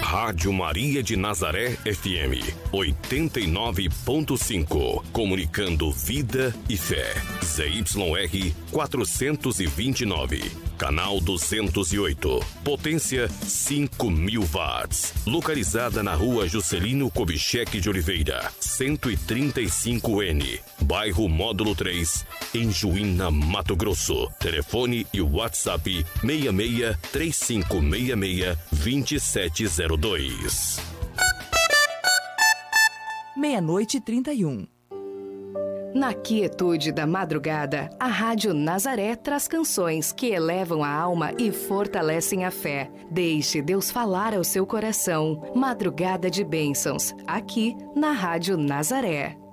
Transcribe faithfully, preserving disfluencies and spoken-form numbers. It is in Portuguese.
Rádio Maria de Nazaré F M, oitenta e nove ponto cinco. Comunicando vida e fé. Z Y R quatrocentos e vinte e nove. Canal duzentos e oito. Potência cinco mil watts. Localizada na rua Juscelino Kubitschek de Oliveira, cento e trinta e cinco N. Bairro Módulo três, em Juína, Mato Grosso. Telefone e WhatsApp seis seis três cinco seis seis dois sete zero dois. Meia-noite e trinta e um. Na quietude da madrugada, a Rádio Nazaré traz canções que elevam a alma e fortalecem a fé. Deixe Deus falar ao seu coração. Madrugada de bênçãos, aqui na Rádio Nazaré.